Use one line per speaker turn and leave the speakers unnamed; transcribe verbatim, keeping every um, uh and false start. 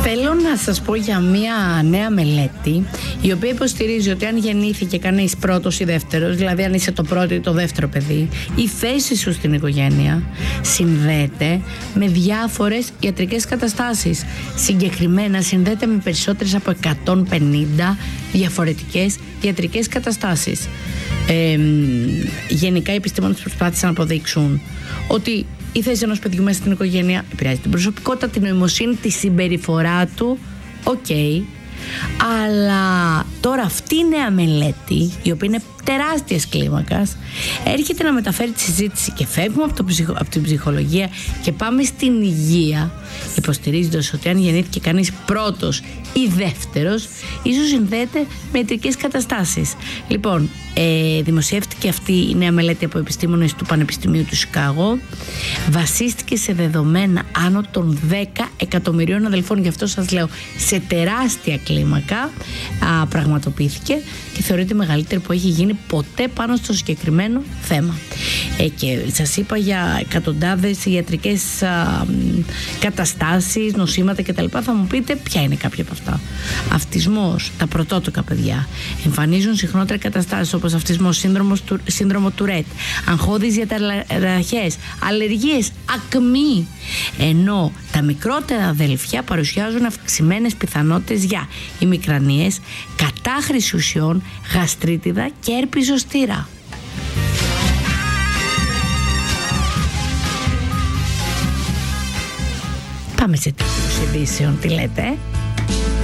Θέλω να σας πω για μια νέα μελέτη, η οποία υποστηρίζει ότι αν γεννήθηκε κανείς πρώτος ή δεύτερος, δηλαδή αν είσαι το πρώτο ή το δεύτερο παιδί, η θέση σου στην οικογένεια συνδέεται με διάφορες ιατρικές καταστάσεις. Συγκεκριμένα συνδέεται με περισσότερες από εκατόν πενήντα διαφορετικές ιατρικές καταστάσεις. Ε, γενικά οι επιστήμονες προσπάθησαν να αποδείξουν ότι η θέση ενός παιδιού μέσα στην οικογένεια επηρεάζει την προσωπικότητα, την νοημοσύνη, τη συμπεριφορά του. Οκ. Okay. Αλλά τώρα αυτή η νέα μελέτη, η οποία είναι τεράστιας κλίμακας, έρχεται να μεταφέρει τη συζήτηση και φεύγουμε από, το ψυχο, από την ψυχολογία και πάμε στην υγεία, υποστηρίζοντας ότι αν γεννήθηκε κανείς πρώτος ή δεύτερος, ίσως συνδέεται με ιατρικές καταστάσεις. Λοιπόν, ε, δημοσιεύτηκε αυτή η νέα μελέτη από επιστήμονες του Πανεπιστημίου του Σικάγο. Βασίστηκε σε δεδομένα άνω των δέκα εκατομμυρίων αδελφών, γι' αυτό σας λέω σε τεράστια κλίμακα α, πραγματοποιήθηκε και θεωρείται μεγαλύτερη που έχει γίνει ποτέ πάνω στο συγκεκριμένο θέμα. Ε, και σας είπα για εκατοντάδες ιατρικές α, καταστάσεις, νοσήματα κτλ. Θα μου πείτε ποια είναι κάποια από αυτά. Αυτισμός, τα πρωτότοκα παιδιά εμφανίζουν συχνότερα καταστάσεις όπως αυτισμός, σύνδρομος, σύνδρομο Τουρέτ, αγχώδεις διαταραχές, αλλεργίες, ακμή. Ενώ τα μικρότερα αδελφιά παρουσιάζουν αυξημένες πιθανότητες για ημικρανίες, κατάχρηση ουσιών, γαστρίτιδα και έρπη ζωστήρα. Πάμε σε τίτλους ειδήσεων, τι λέτε?